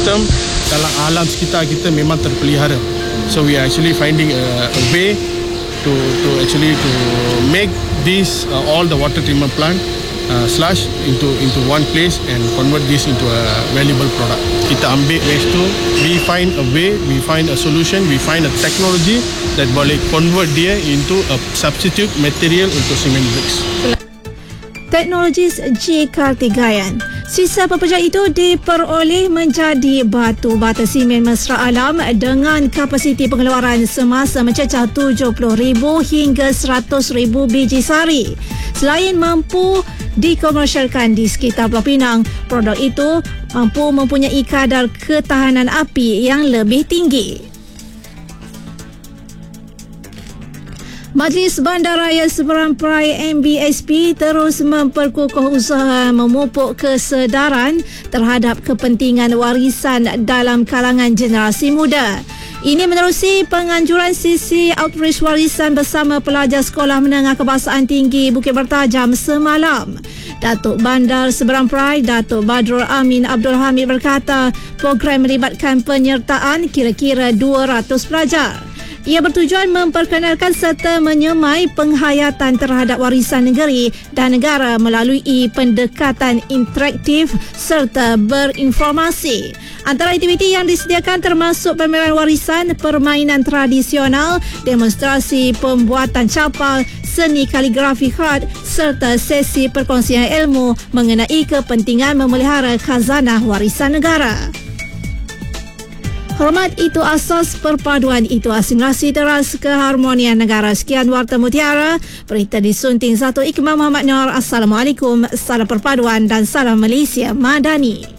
ekosistem dalam alam sekitar kita memang terpelihara. So we are actually finding a way to make this all the water treatment plant slush into one place and convert this into a valuable product. Kita ambil waste tu, we find a way, we find a solution, we find a technology that boleh convert dia into a substitute material untuk cement bricks. Teknologis J. Kartigayan. Sisa pekerjaan itu diperoleh menjadi batu bata simen mesra alam dengan kapasiti pengeluaran semasa mencecah 70,000 hingga 100,000 biji sehari. Selain mampu dikomersialkan di sekitar Pulau Pinang, produk itu mampu mempunyai kadar ketahanan api yang lebih tinggi. Majlis Bandaraya Seberang Perai MBSP terus memperkukuh usaha memupuk kesedaran terhadap kepentingan warisan dalam kalangan generasi muda. Ini menerusi penganjuran sisi outreach warisan bersama pelajar Sekolah Menengah Kebangsaan Tinggi Bukit Bertajam semalam. Datuk Bandar Seberang Perai, Datuk Badrul Amin Abdul Hamid berkata, program melibatkan penyertaan kira-kira 200 pelajar. Ia bertujuan memperkenalkan serta menyemai penghayatan terhadap warisan negeri dan negara melalui pendekatan interaktif serta berinformasi. Antara aktiviti yang disediakan termasuk pameran warisan, permainan tradisional, demonstrasi pembuatan capal, seni kaligrafi khat serta sesi perkongsian ilmu mengenai kepentingan memelihara khazanah warisan negara. Hormat itu asas, perpaduan itu asimilasi teras keharmonian negara. Sekian Warta Mutiara, berita disunting 1 Ikmal Muhammad Nur. Assalamualaikum, salam perpaduan dan salam Malaysia Madani.